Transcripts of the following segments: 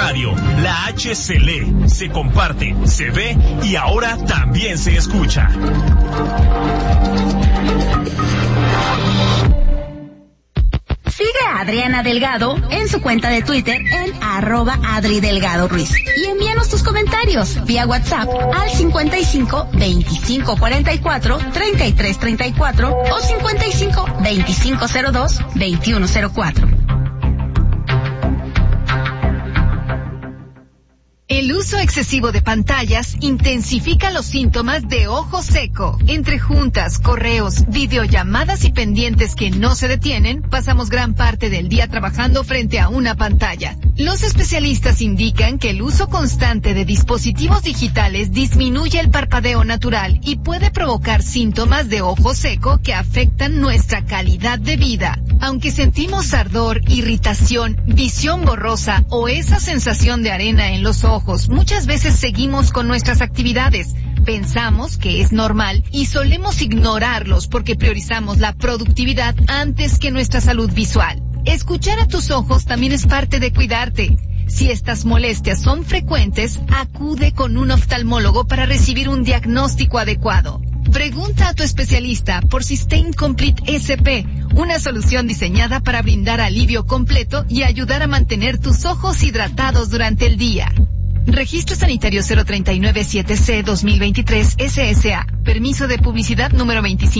Radio. La H se lee, se comparte, se ve y ahora también se escucha. Sigue a Adriana Delgado en su cuenta de Twitter en @AdriDelgadoRuiz y envíanos tus comentarios vía WhatsApp al 55 25 44 33 34 o 55 25 02 21 04. El uso excesivo de pantallas intensifica los síntomas de ojo seco. Entre juntas, correos, videollamadas y pendientes que no se detienen, pasamos gran parte del día trabajando frente a una pantalla. Los especialistas indican que el uso constante de dispositivos digitales disminuye el parpadeo natural y puede provocar síntomas de ojo seco que afectan nuestra calidad de vida. Aunque sentimos ardor, irritación, visión borrosa o esa sensación de arena en los ojos, muchas veces seguimos con nuestras actividades. Pensamos que es normal y solemos ignorarlos porque priorizamos la productividad antes que nuestra salud visual. Escuchar a tus ojos también es parte de cuidarte. Si estas molestias son frecuentes, acude con un oftalmólogo para recibir un diagnóstico adecuado. Pregunta a tu especialista por Systane Complete SP, una solución diseñada para brindar alivio completo y ayudar a mantener tus ojos hidratados durante el día. Registro Sanitario 039-7C 2023 SSA. Permiso de publicidad número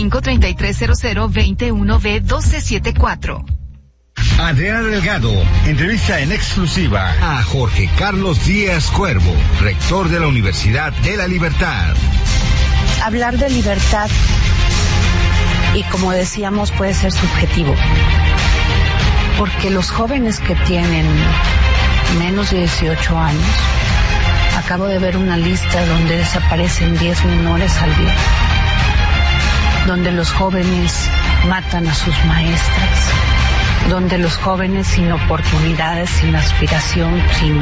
25330021B1274. Adriana Delgado entrevista en exclusiva a Jorge Carlos Díaz Cuervo, rector de la Universidad de la Libertad. Hablar de libertad, y como decíamos, puede ser subjetivo, porque los jóvenes que tienen menos de 18 años, acabo de ver una lista donde desaparecen 10 menores al día, donde los jóvenes matan a sus maestras, donde los jóvenes sin oportunidades, sin aspiración,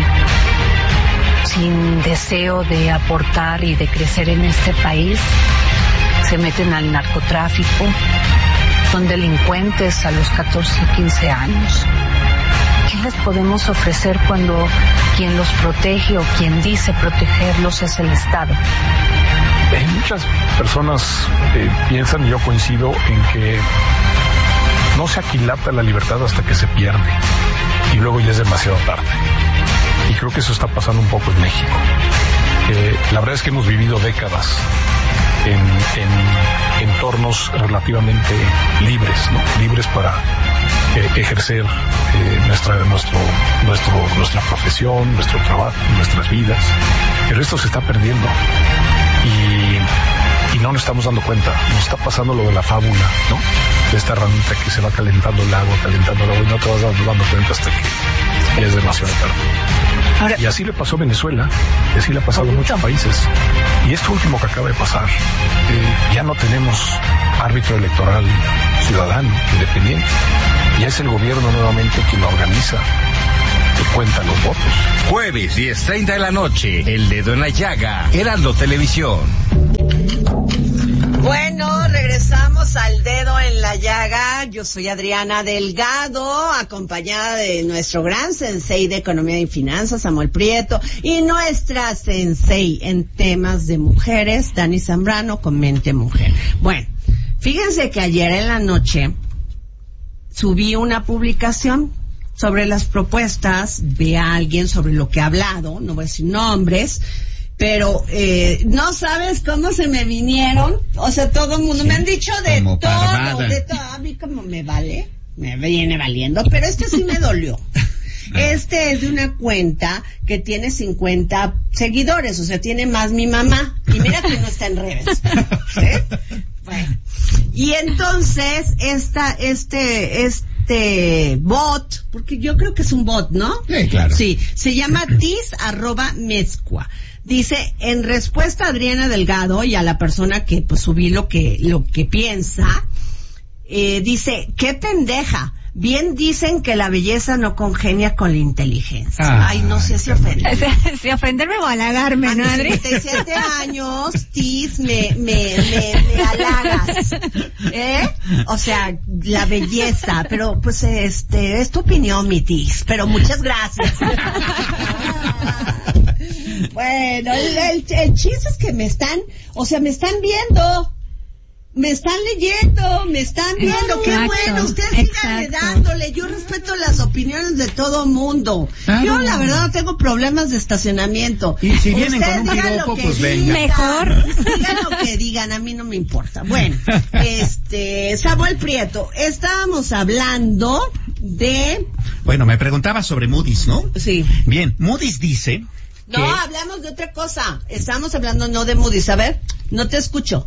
sin deseo de aportar y de crecer en este país, se meten al narcotráfico, son delincuentes a los 14 y 15 años. ¿Qué les podemos ofrecer cuando quien los protege o quien dice protegerlos es el Estado? Muchas personas piensan, y yo coincido, en que no se aquilata la libertad hasta que se pierde y luego ya es demasiado tarde. Y creo que eso está pasando un poco en México. La verdad es que hemos vivido décadas en entornos relativamente libres, ¿no? Libres para ejercer nuestra profesión, nuestro trabajo, nuestras vidas. Pero esto se está perdiendo y no nos estamos dando cuenta. Nos está pasando lo de la fábula, ¿no? De esta ranita que se va calentando el agua y no te vas dando cuenta hasta que ya es demasiado tarde. Ahora, y así le pasó a Venezuela, y así le ha pasado a muchos países. Y esto último que acaba de pasar, ya no tenemos árbitro electoral ciudadano, independiente. Ya es el gobierno nuevamente quien lo organiza, que cuenta los votos. Jueves 10:30 de la noche, El Dedo en la Llaga, Heraldo Televisión. Bueno, regresamos al Dedo en la Llaga. Yo soy Adriana Delgado, acompañada de nuestro gran sensei de Economía y Finanzas, Samuel Prieto, y nuestra sensei en temas de mujeres, Dani Zambrano, con Mente Mujer. Bueno, fíjense que ayer en la noche subí una publicación sobre las propuestas de alguien, sobre lo que ha hablado, no voy a decir nombres, pero no sabes cómo se me vinieron, o sea, todo el mundo, sí, me han dicho de todo, a mí como me viene valiendo, pero este sí me dolió. Este es de una cuenta que tiene 50 seguidores, o sea, tiene más mi mamá, y mira que no está en redes, ¿sí? Bueno, y entonces este bot, porque yo creo que es un bot, ¿no? Sí, claro. Sí, se llama tis@mezcua. Dice, en respuesta a Adriana Delgado y a la persona que pues subí lo que piensa, dice, qué pendeja. Bien dicen que la belleza no congenia con la inteligencia. Ay, no sé si ofender. Si ofenderme o halagarme, ¿no, Adri? 57 años, Tis, me halagas. O sea, la belleza, pero pues es tu opinión, mi Tis, pero muchas gracias. Bueno, el chiste es que me están viendo. Me están leyendo, me están viendo, qué bueno, ustedes síganle dándole, yo respeto las opiniones de todo mundo. Claro. Yo la verdad no tengo problemas de estacionamiento. Y si vienen con un piropo, pues venga. Mejor. Digan lo que digan, a mí no me importa. Bueno, Samuel Prieto, estábamos hablando de... Bueno, me preguntaba sobre Moody's, ¿no? Sí. Bien, Moody's dice... No, hablamos de otra cosa, estamos hablando no de Moody's, a ver, no te escucho.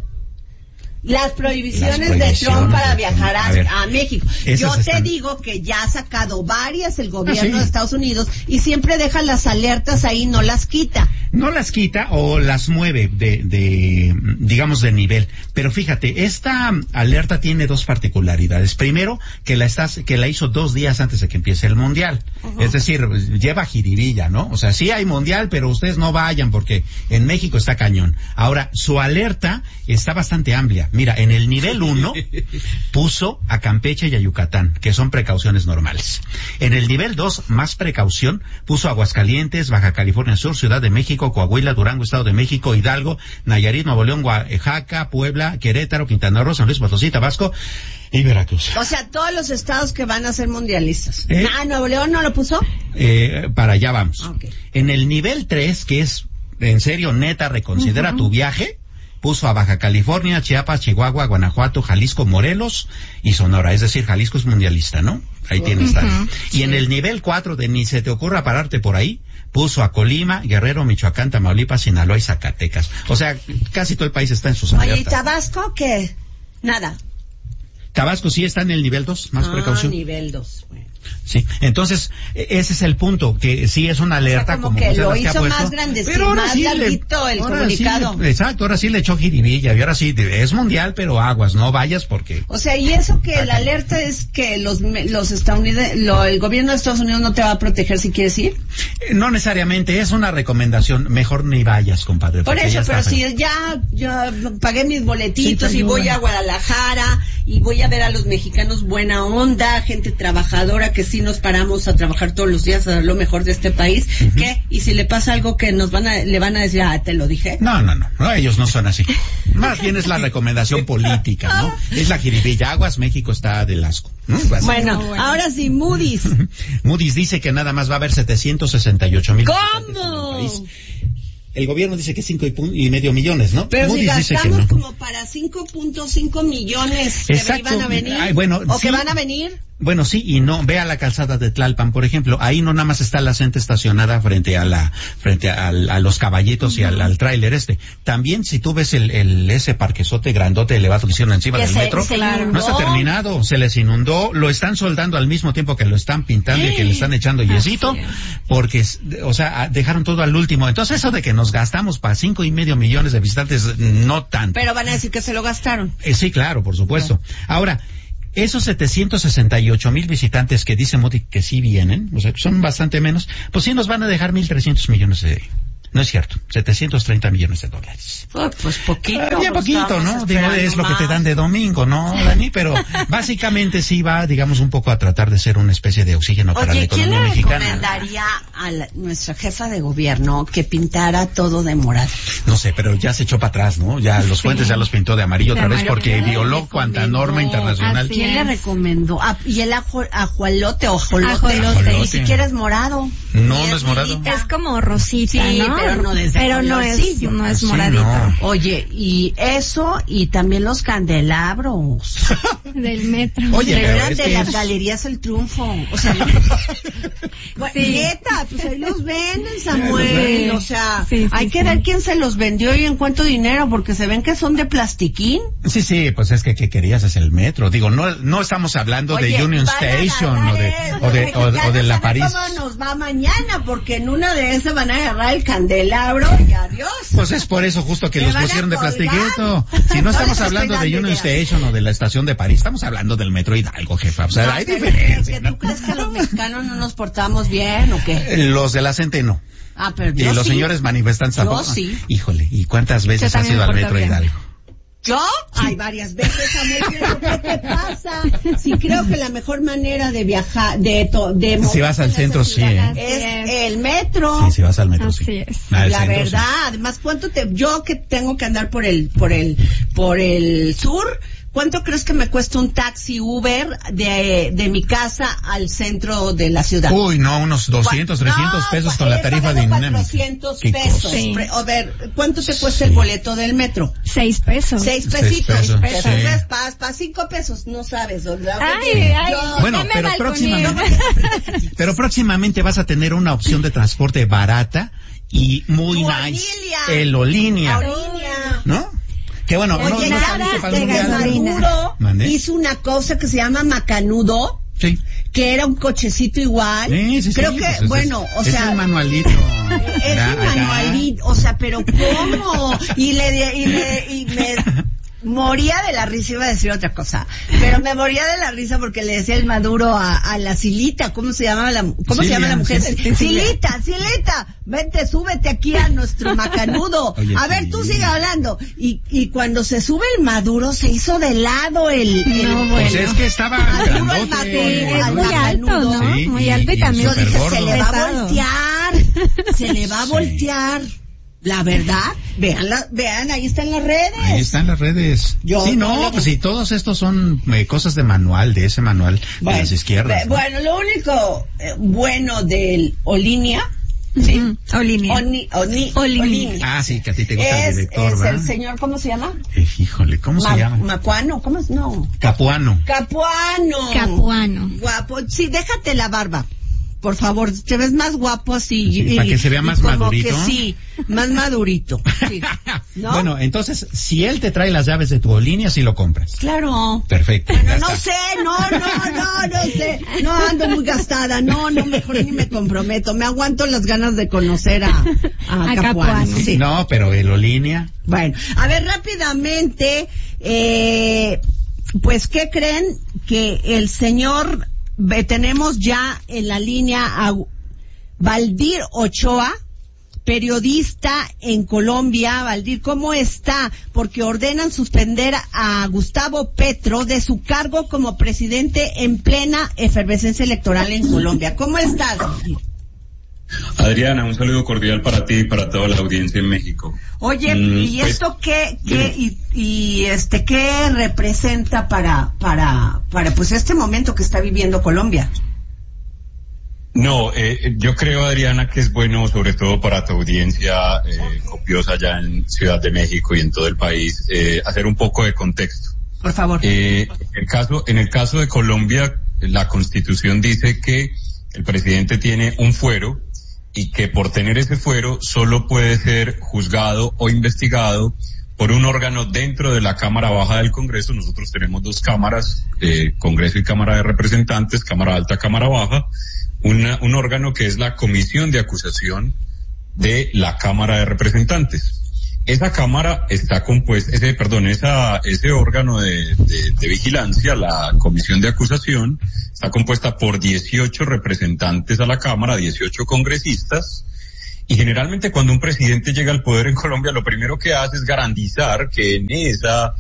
Las prohibiciones de Trump para viajar a México. Yo te digo que ya ha sacado varias el gobierno de Estados Unidos y siempre deja las alertas ahí, no las quita. No las quita o las mueve digamos, de nivel. Pero fíjate, esta alerta tiene dos particularidades. Primero, que la hizo 2 días antes de que empiece el Mundial. Uh-huh. Es decir, lleva jiribilla, ¿no? O sea, sí hay Mundial, pero ustedes no vayan porque en México está cañón. Ahora, su alerta está bastante amplia. Mira, en el nivel 1 puso a Campeche y a Yucatán, que son precauciones normales. En el nivel 2, más precaución, puso a Aguascalientes, Baja California Sur, Ciudad de México, Coahuila, Durango, Estado de México, Hidalgo, Nayarit, Nuevo León, Oaxaca, Puebla, Querétaro, Quintana Roo, San Luis Potosí, Tabasco y Veracruz. O sea, todos los estados que van a ser mundialistas. ¿Nuevo León no lo puso? Para allá vamos. Okay. En el nivel 3, que es, en serio, neta, reconsidera tu viaje, puso a Baja California, Chiapas, Chihuahua, Guanajuato, Jalisco, Morelos y Sonora. Es decir, Jalisco es mundialista, ¿no? Ahí tienes. Y en el nivel 4, de ni se te ocurra pararte por ahí, puso a Colima, Guerrero, Michoacán, Tamaulipas, Sinaloa y Zacatecas. O sea, casi todo el país está en sus alertas. Oye, ¿y Tabasco qué? Nada. Tabasco sí está en el nivel 2, más precaución. Nivel 2. Bueno. Sí, entonces, ese es el punto, que sí es una alerta, o sea, como que lo hizo puesto, más grandecito, más larguito el comunicado. Sí, exacto, ahora sí le echó jiribilla, y ahora sí, es mundial, pero aguas, no vayas porque... O sea, y eso que la alerta es que los estadounidenses, el gobierno de Estados Unidos no te va a proteger si quieres ir. No necesariamente, es una recomendación, mejor ni vayas, compadre. Por eso, pero si ya pagué mis boletitos y voy a Guadalajara, y voy a ver a los mexicanos buena onda, gente trabajadora, que sí nos paramos a trabajar todos los días a dar lo mejor de este país, ¿qué? Y si le pasa algo que le van a decir, te lo dije. No, ellos no son así. Más bien es la recomendación política, ¿no? Es la jiribilla, aguas, México está del asco, ¿no? Bueno, ahora sí, Moody's. Moody's dice que nada más va a haber 768,000. ¿Cómo? El gobierno dice que 5.5 millones, ¿no? Pero Moody's si dice gastamos que no. como para 5.5 millones que iban a venir, que van a venir. Bueno, sí y no. Ve a la calzada de Tlalpan, por ejemplo. Ahí no nada más está la gente estacionada frente a los caballitos y al tráiler También, si tú ves ese parquezote grandote elevado que hicieron encima del metro, no está terminado. Se les inundó. Lo están soldando al mismo tiempo que lo están pintando y que le están echando yesito. Porque, o sea, dejaron todo al último. Entonces, eso de que nos gastamos para 5.5 millones de visitantes, no tanto. Pero van a decir que se lo gastaron. Sí, claro, por supuesto. Ahora, esos 768,000 visitantes que dice Moody's que sí vienen, o sea, son bastante menos, pues sí nos van a dejar 1.300 millones de... No es cierto, 730 millones de dólares. Pues poquito. Bien poquito, ¿no? Digo, es lo que te dan de domingo, ¿no, Dani? Pero básicamente sí va, digamos, un poco a tratar de ser una especie de oxígeno para la economía mexicana. ¿Quién le recomendaría a nuestra jefa de gobierno que pintara todo de morado? No sé, pero ya se echó para atrás, ¿no? Ya los Fuentes ya los pintó de amarillo otra vez porque violó cuanta norma internacional. ¿Quién le recomendó? Y el ajolote o ajolote. Y si quieres morado. No es morado. Es como rosita, ¿no? Pero no es moradito. No. Oye, y eso, y también los candelabros del metro. Oye, eran de las galerías El Triunfo. O sea, neta, pues ahí los venden, Samuel. O sea, hay que ver quién se los vendió y en cuánto dinero, porque se ven que son de plastiquín. Sí, pues es que ¿qué querías? Es el metro. Digo, no estamos hablando de Union Station o de la París. ¿Cómo nos va mañana? Porque en una de esas van a agarrar el candelabro y adiós. Pues es por eso justo que los pusieron de plastiquito. Si no estamos hablando de Union Station o de la estación de París, estamos hablando del metro Hidalgo, jefa. O sea, hay diferencia. ¿Tú crees que los mexicanos no nos portamos bien o qué? Los de la CENTE no. Pero y los señores manifestantes tampoco. Yo sí. Híjole, ¿y cuántas veces has ido al metro Hidalgo? ¿Yo? Ay, varias veces, amor, ¿qué te pasa? Sí, creo que la mejor manera de viajar, si vas al centro, sí, es el metro. Sí, si vas al metro, así sí. Es. La verdad, además, yo que tengo que andar por el sur, ¿cuánto crees que me cuesta un taxi Uber de mi casa al centro de la ciudad? Uy, no, unos 200, 300 pesos con la tarifa dinámica. 400 pesos. Sí. A ver, ¿cuánto te cuesta el boleto del metro? 6 pesos. 6 pesitos. 6 pesos. Entonces, para 5 pesos, no sabes, ¿verdad? Bueno, pero próximamente vas a tener una opción de transporte barata y muy nice. El Olinia. ¿No? Que bueno, oye, no saliste para el mundial. Maduro hizo una cosa que se llama Macanudo. Sí. Que era un cochecito igual. Sí, creo que, pues bueno, o sea. Es un manualito. Es un manualito, o sea, pero ¿cómo? Y me moría de la risa, iba a decir otra cosa, pero me moría de la risa porque le decía el Maduro a la Silita, ¿cómo se llama la mujer? Silita, vente, súbete aquí a nuestro Macanudo. Oye, a ver, tú sigue hablando. Y cuando se sube el Maduro, se hizo de lado el pues es que estaba grandote. Muy alto, ¿no? Sí, muy alto y también. Yo dije, se le va a pesado. voltear, se le va a voltear. La verdad, vean, ahí están las redes. Ahí están las redes. Pues sí, todos estos son cosas de manual, de ese manual de las izquierdas. Bueno, lo único bueno del Olinia, ¿sí? Olinia. Ah, sí, que a ti te gusta el director, es ¿verdad? el señor, ¿cómo se llama? Híjole, ¿cómo se llama? Macuano, ¿cómo es? No. Capuano. Guapo. Sí, déjate la barba. Por favor, te ves más guapo así. Sí, para que se vea más madurito. Que sí, más madurito. Sí. ¿No? Bueno, entonces, si él te trae las llaves de tu Olinia, sí lo compras. Claro. Perfecto. Bueno, no sé. No ando muy gastada. No, mejor ni me comprometo. Me aguanto las ganas de conocer a Capuano. Sí. No, pero el Olinia. Bueno, a ver, rápidamente, pues, ¿qué creen? Que el señor... Tenemos ya en la línea a Valdir Ochoa, periodista en Colombia. Valdir, ¿cómo está? Porque ordenan suspender a Gustavo Petro de su cargo como presidente en plena efervescencia electoral en Colombia. ¿Cómo estás? Adriana, un saludo cordial para ti y para toda la audiencia en México. Oye, ¿y pues, esto qué representa para pues este momento que está viviendo Colombia? No, yo creo, Adriana, que es bueno, sobre todo para tu audiencia copiosa allá en Ciudad de México y en todo el país, hacer un poco de contexto. Por favor. En el caso de Colombia, la Constitución dice que el presidente tiene un fuero y que por tener ese fuero solo puede ser juzgado o investigado por un órgano dentro de la Cámara Baja del Congreso. Nosotros tenemos dos cámaras, Congreso y Cámara de Representantes, Cámara Alta, Cámara Baja, un órgano que es la Comisión de Acusación de la Cámara de Representantes. Esa cámara está compuesta, ese órgano de vigilancia, la Comisión de Acusación, está compuesta por 18 representantes a la Cámara, 18 congresistas, y generalmente cuando un presidente llega al poder en Colombia, lo primero que hace es garantizar que en esa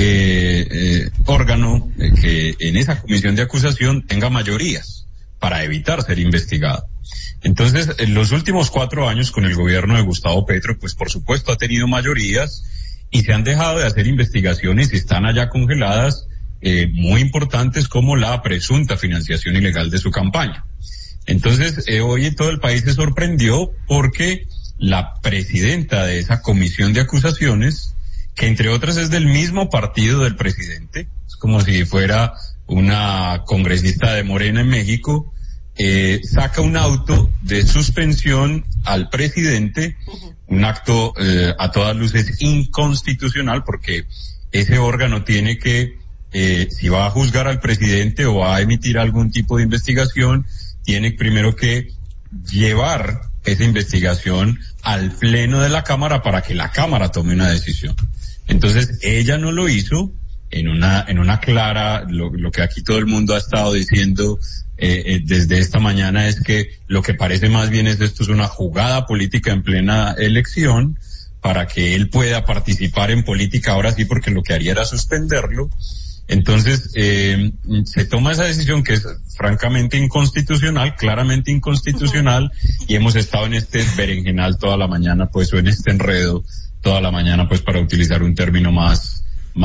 órgano, que en esa Comisión de Acusación tenga mayorías para evitar ser investigado. Entonces, en los últimos 4 años con el gobierno de Gustavo Petro, pues por supuesto ha tenido mayorías y se han dejado de hacer investigaciones y están allá congeladas muy importantes como la presunta financiación ilegal de su campaña. Entonces, hoy todo el país se sorprendió porque la presidenta de esa comisión de acusaciones, que entre otras es del mismo partido del presidente, es como si fuera una congresista de Morena en México, saca un auto de suspensión al presidente, un acto a todas luces inconstitucional, porque ese órgano tiene que, si va a juzgar al presidente o va a emitir algún tipo de investigación, tiene primero que llevar esa investigación al pleno de la Cámara para que la Cámara tome una decisión. Entonces, ella no lo hizo en una clara, lo que aquí todo el mundo ha estado diciendo desde esta mañana es que lo que parece más bien esto es una jugada política en plena elección para que él pueda participar en política ahora sí, porque lo que haría era suspenderlo. Entonces, se toma esa decisión que es francamente inconstitucional, claramente inconstitucional, y hemos estado en este berenjenal toda la mañana, pues, o en este enredo toda la mañana, pues, para utilizar un término más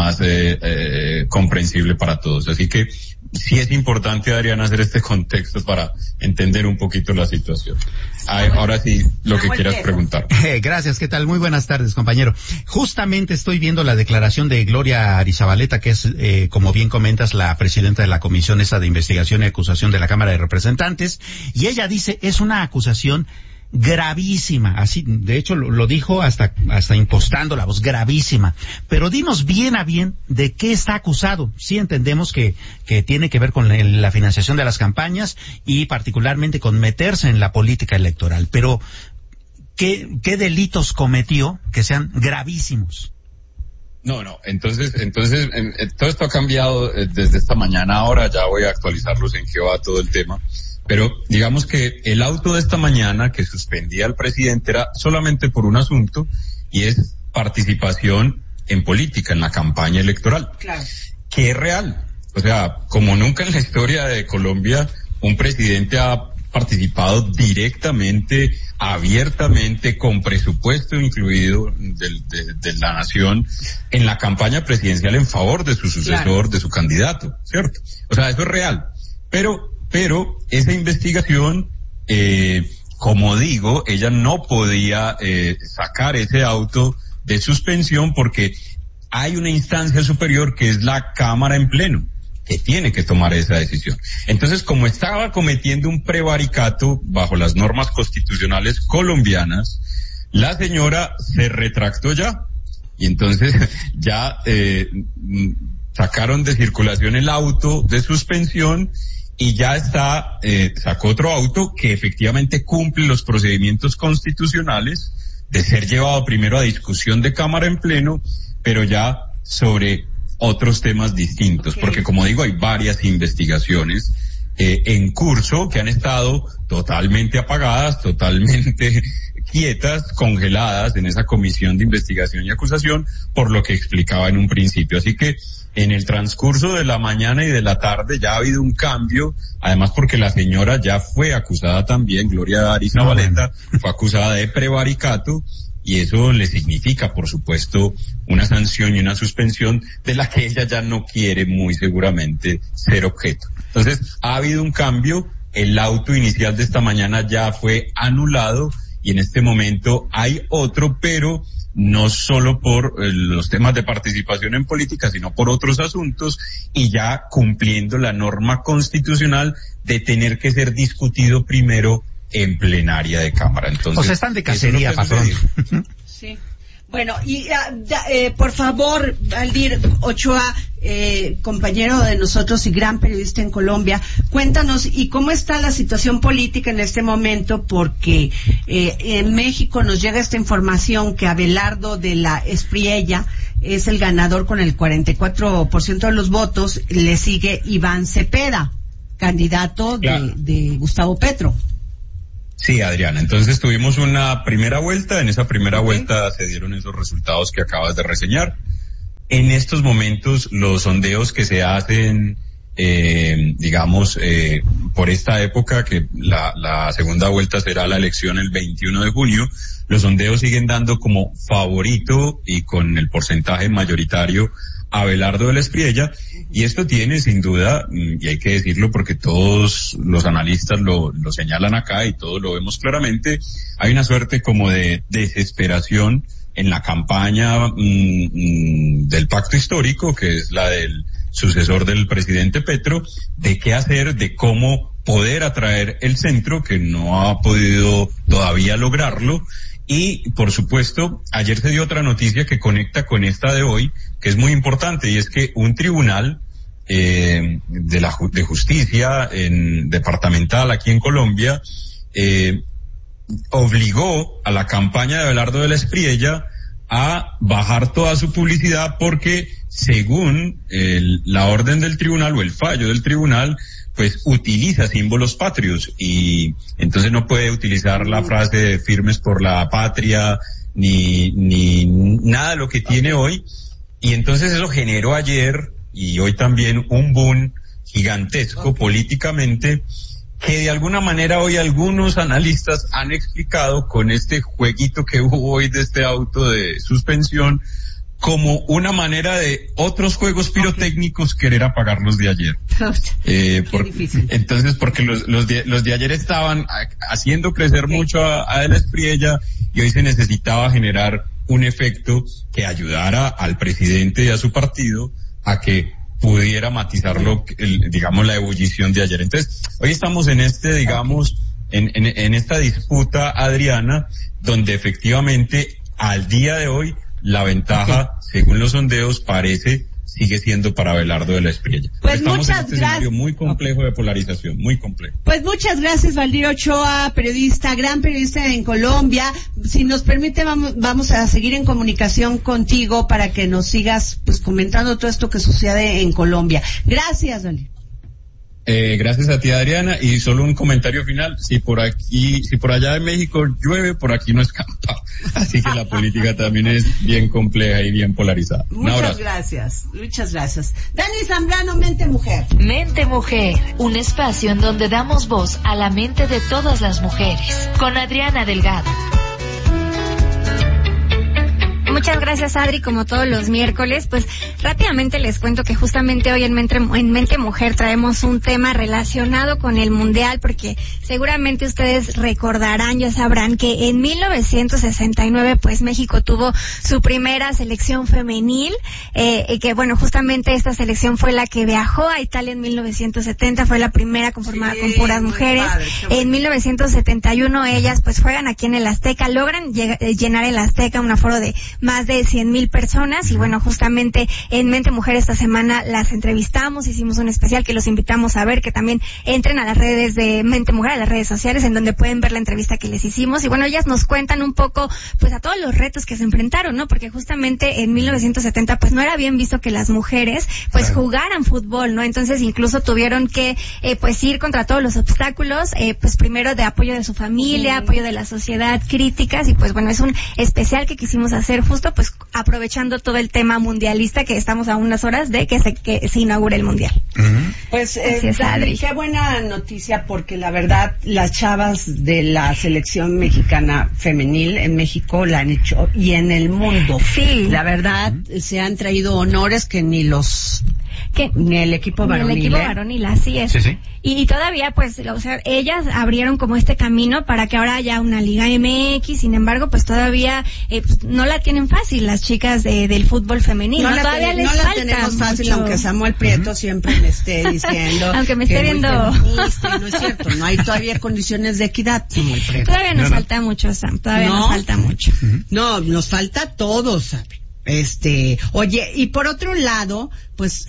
comprensible para todos. Así que sí es importante, Adriana, hacer este contexto para entender un poquito la situación. Ahora sí, lo que quieras preguntar. Gracias, ¿qué tal? Muy buenas tardes, compañero. Justamente estoy viendo la declaración de Gloria Arizabaleta, que es, como bien comentas, la presidenta de la comisión esa de investigación y acusación de la Cámara de Representantes, y ella dice, es una acusación gravísima, así, de hecho lo dijo hasta impostando la voz, gravísima. Pero dinos bien a bien de qué está acusado. Sí entendemos que tiene que ver con la financiación de las campañas y particularmente con meterse en la política electoral. Pero, ¿qué delitos cometió que sean gravísimos? No, entonces, todo esto ha cambiado desde esta mañana. Ahora ya voy a actualizarlos en qué va todo el tema. Pero digamos que el auto de esta mañana que suspendía al presidente era solamente por un asunto, y es participación en política, en la campaña electoral. Claro. Que es real. O sea, como nunca en la historia de Colombia un presidente ha participado directamente, abiertamente, con presupuesto incluido de la nación, en la campaña presidencial en favor de su sucesor, claro, de su candidato, ¿cierto? O sea, eso es real. Pero esa investigación, como digo, ella no podía sacar ese auto de suspensión porque hay una instancia superior que es la Cámara en Pleno, que tiene que tomar esa decisión. Entonces, como estaba cometiendo un prevaricato bajo las normas constitucionales colombianas, la señora se retractó ya. Y entonces ya sacaron de circulación el auto de suspensión, y ya sacó otro auto que efectivamente cumple los procedimientos constitucionales de ser llevado primero a discusión de Cámara en Pleno, pero ya sobre otros temas distintos, porque como digo, hay varias investigaciones en curso que han estado totalmente apagadas, totalmente quietas, congeladas en esa comisión de investigación y acusación, por lo que explicaba en un principio. Así que en el transcurso de la mañana y de la tarde ya ha habido un cambio, además porque la señora ya fue acusada también, Gloria Arizabaleta, fue acusada de prevaricato, y eso le significa, por supuesto, una sanción y una suspensión de la que ella ya no quiere muy seguramente ser objeto. Entonces, ha habido un cambio, el auto inicial de esta mañana ya fue anulado, y en este momento hay otro, pero no solo por los temas de participación en política, sino por otros asuntos, y ya cumpliendo la norma constitucional de tener que ser discutido primero en plenaria de Cámara. Entonces, o sea, están de cacería, patrón. Sí. Bueno, y por favor, Valdir Ochoa, compañero de nosotros y gran periodista en Colombia, cuéntanos, ¿y cómo está la situación política en este momento? Porque en México nos llega esta información que Abelardo de la Espriella es el ganador con el 44% de los votos, le sigue Iván Cepeda, candidato de Gustavo Petro. Sí, Adriana, entonces tuvimos una primera vuelta, en esa primera vuelta se dieron esos resultados que acabas de reseñar. En estos momentos los sondeos que se hacen, por esta época, que la segunda vuelta será la elección el 21 de junio, los sondeos siguen dando como favorito y con el porcentaje mayoritario a Abelardo de la Espriella, y esto tiene sin duda, y hay que decirlo porque todos los analistas lo señalan acá y todos lo vemos claramente, hay una suerte como de desesperación en la campaña del pacto histórico, que es la del sucesor del presidente Petro, de qué hacer, de cómo poder atraer el centro, que no ha podido todavía lograrlo. Y, por supuesto, ayer se dio otra noticia que conecta con esta de hoy, que es muy importante, y es que un tribunal de justicia departamental aquí en Colombia obligó a la campaña de Abelardo de la Espriella a bajar toda su publicidad porque, según la orden del tribunal o el fallo del tribunal, pues utiliza símbolos patrios, y entonces no puede utilizar la frase de firmes por la patria, ni nada de lo que tiene hoy. Y entonces eso generó ayer y hoy también un boom gigantesco políticamente, que de alguna manera hoy algunos analistas han explicado con este jueguito que hubo hoy de este auto de suspensión como una manera de otros juegos pirotécnicos querer apagar los de ayer. Entonces, porque los de ayer estaban haciendo crecer mucho a De la Espriella, y hoy se necesitaba generar un efecto que ayudara al presidente y a su partido a que pudiera matizarlo, digamos, la ebullición de ayer. Entonces, hoy estamos en digamos, en esta disputa, Adriana, donde efectivamente al día de hoy la ventaja, según los sondeos, sigue siendo para Abelardo de la Espriella. Pues estamos muchas en este gracias. escenario muy complejo de polarización, muy complejo. Pues muchas gracias, Valdir Ochoa, gran periodista en Colombia. Si nos permite, vamos a seguir en comunicación contigo para que nos sigas pues comentando todo esto que sucede en Colombia. Gracias, Valdir. Gracias a ti, Adriana, y solo un comentario final: si por allá en México llueve, por aquí no escampa. Así que la política también es bien compleja y bien polarizada. Muchas gracias. Dani Zambrano, Mente Mujer. Mente Mujer, un espacio en donde damos voz a la mente de todas las mujeres, con Adriana Delgado. Muchas gracias, Adri, como todos los miércoles. Pues rápidamente les cuento que justamente hoy en Mente Mujer traemos un tema relacionado con el Mundial, porque seguramente ustedes recordarán, ya sabrán que en 1969 pues México tuvo su primera selección femenil, que bueno, justamente esta selección fue la que viajó a Italia en 1970, fue la primera conformada con puras mujeres. En 1971 ellas pues juegan aquí en el Azteca, logran llenar el Azteca, un aforo de más de 100,000 personas, y bueno, justamente en Mente Mujer esta semana las entrevistamos, hicimos un especial que los invitamos a ver, que también entren a las redes de Mente Mujer, a las redes sociales, en donde pueden ver la entrevista que les hicimos, y bueno, ellas nos cuentan un poco, pues a todos los retos que se enfrentaron, ¿no? Porque justamente en 1970, pues no era bien visto que las mujeres, pues jugaran fútbol, ¿no? Entonces incluso tuvieron que, pues ir contra todos los obstáculos, pues primero de apoyo de su familia, apoyo de la sociedad, críticas, y pues bueno, es un especial que quisimos hacer justo pues aprovechando todo el tema mundialista, que estamos a unas horas de que se inaugure el Mundial. Pues Adri, qué buena noticia, porque la verdad las chavas de la selección mexicana femenil en México la han hecho, y en el mundo. Sí. La verdad se han traído honores que ni el equipo varonil. El equipo varonil, así es. Sí. Y todavía, pues, o sea, ellas abrieron como este camino para que ahora haya una Liga MX, sin embargo, pues todavía pues, no la tienen fácil las chicas del fútbol femenino. Todavía les falta. No la tenemos fácil, mucho. Aunque Samuel Prieto siempre me esté diciendo. Aunque me esté viendo. No es cierto, no hay todavía condiciones de equidad, Samuel Prieto. Todavía nos falta mucho, Sam, nos falta mucho. No, nos falta todo, ¿sabe? Oye, y por otro lado, pues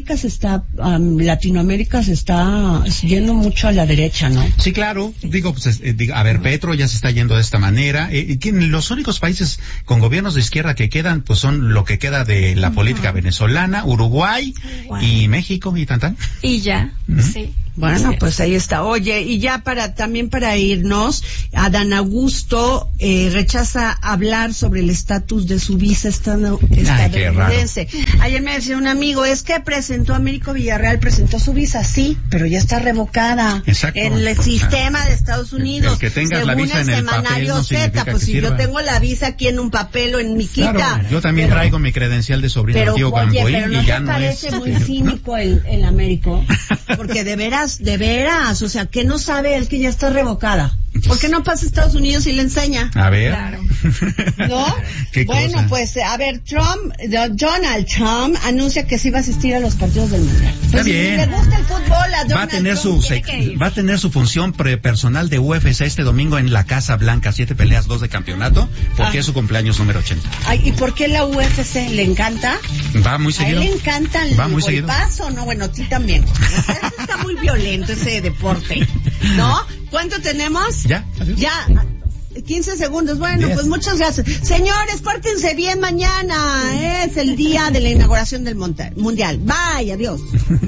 Latinoamérica se está yendo mucho a la derecha, ¿no? Sí, claro. A ver, Petro ya se está yendo de esta manera. Los únicos países con gobiernos de izquierda que quedan, pues son lo que queda de la política venezolana, Uruguay y México y tan. Y ya, sí. Bueno, pues ahí está. Oye, y ya también para irnos, Adán Augusto rechaza hablar sobre el estatus de su visa estadounidense. Ayer me decía un amigo, es que Américo Villarreal presentó su visa, sí, pero ya está revocada. Exacto. En el sistema de Estados Unidos. El que tengas la visa en el papel no significa pues que si sirva. yo tengo la visa aquí en un papel o en mi quita. Claro, yo también traigo mi credencial de sobrino tío Gamboín, pero no y ya te no parece es. muy cínico el Américo, porque de veras, o sea, que no sabe él que ya está revocada. ¿Por qué no pasa a Estados Unidos y le enseña? A ver. Claro. ¿No? Bueno, cosa? Pues, a ver, Donald Trump anuncia que sí va a asistir a los partidos del Mundial. Está pues, bien. Si le gusta el fútbol, a Donald va a tener su función personal de UFC este domingo en la Casa Blanca, 7 peleas, 2 de campeonato, porque es su cumpleaños número 80. Ay, ¿y por qué la UFC? ¿Le encanta? Va muy seguido. A él le encanta el golpazo, ¿no? Bueno, sí también. Está muy violento ese deporte, ¿no? ¿Cuánto tenemos? Ya, adiós. Ya, 15 segundos. Bueno, pues muchas gracias. Señores, pórtense bien mañana. Es el día de la inauguración del Mundial. Bye, adiós.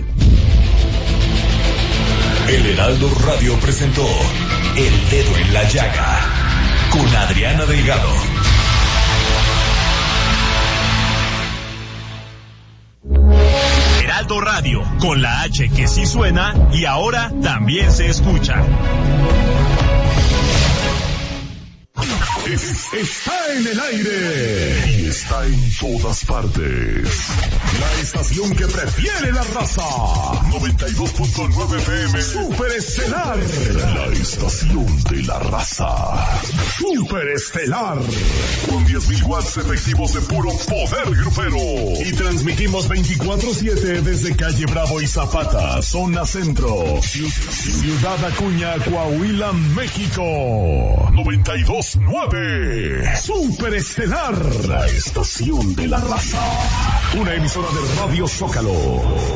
El Heraldo Radio presentó El Dedo en la Llaga con Adriana Delgado. Heraldo Radio, con la H que sí suena y ahora también se escucha. Está en el aire y está en todas partes. La estación que prefiere la raza. 92.9 FM. Superestelar. La estación de la raza. Superestelar. Con 10.000 watts efectivos de puro poder grupero. Y transmitimos 24/7 desde Calle Bravo y Zapata, zona centro. Ciudad Acuña, Coahuila, México. 92.9. Superestelar, la estación de la raza. Una emisora de Radio Zócalo.